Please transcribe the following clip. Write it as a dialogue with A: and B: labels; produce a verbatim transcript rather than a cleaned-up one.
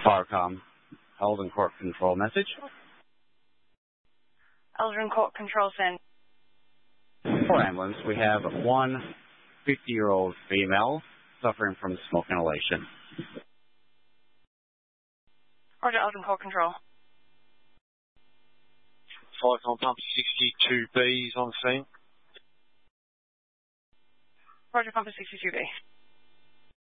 A: Firecom, Eldon Court Control message.
B: Eldon Court Control send.
A: For ambulance, we have one fifty-year-old female suffering from smoke inhalation.
B: Roger, Eldon Court Control.
C: Firecom Pump sixty-two B is on scene.
B: Roger, Pump sixty-two B.